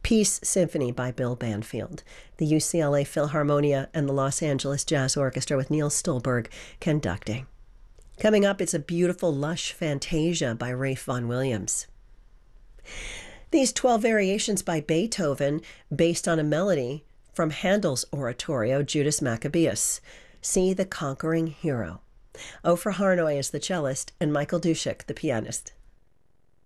Peace Symphony by Bill Banfield. The UCLA Philharmonia and the Los Angeles Jazz Orchestra with Niels Stolberg conducting. Coming up, it's a beautiful, lush Fantasia by Ralph Vaughan Williams. These 12 variations by Beethoven based on a melody from Handel's oratorio, Judas Maccabeus. See the Conquering Hero. Ofer Harnoy is the cellist and Michael Dushek the pianist.